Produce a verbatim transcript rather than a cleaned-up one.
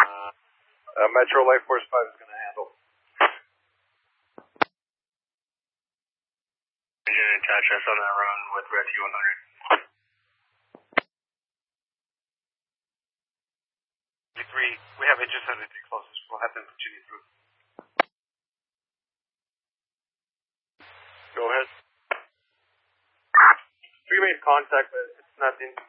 Uh, Metro Life Force five is going to handle. Engine attach us on that run with Rescue one hundred. Three, we have engine seventy closest. We'll have them continue through. Go ahead. We made contact, but it's nothing.